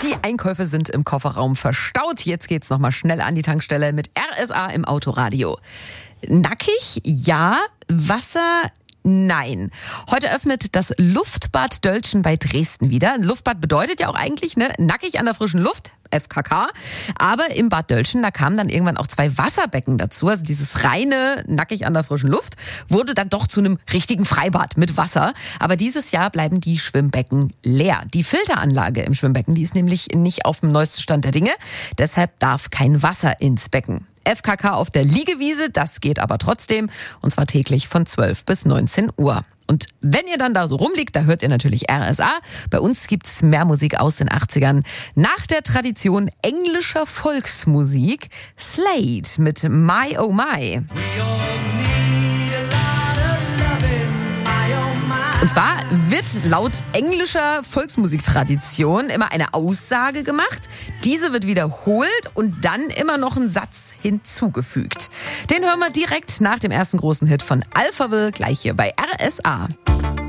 Die Einkäufe sind im Kofferraum verstaut. Jetzt geht's nochmal schnell an die Tankstelle mit RSA im Autoradio. Nackig? Ja. Wasser? Nein. Heute öffnet das Luftbad Dölzschen bei Dresden wieder. Luftbad bedeutet ja auch eigentlich, nackig an der frischen Luft, FKK. Aber im Bad Dölzschen, da kamen dann irgendwann auch 2 Wasserbbecken dazu. Also dieses reine nackig an der frischen Luft wurde dann doch zu einem richtigen Freibad mit Wasser. Aber dieses Jahr bleiben die Schwimmbecken leer. Die Filteranlage im Schwimmbecken, die ist nämlich nicht auf dem neuesten Stand der Dinge. Deshalb darf kein Wasser ins Becken. FKK auf der Liegewiese, das geht aber trotzdem. Und zwar täglich von 12 bis 19 Uhr. Und wenn ihr dann da so rumliegt, da hört ihr natürlich RSA. Bei uns gibt's mehr Musik aus den 80ern. Nach der Tradition englischer Volksmusik, Slade mit My Oh My. Und zwar wird laut englischer Volksmusiktradition immer eine Aussage gemacht, diese wird wiederholt und dann immer noch ein Satz hinzugefügt. Den hören wir direkt nach dem ersten großen Hit von Alphaville, gleich hier bei RSA.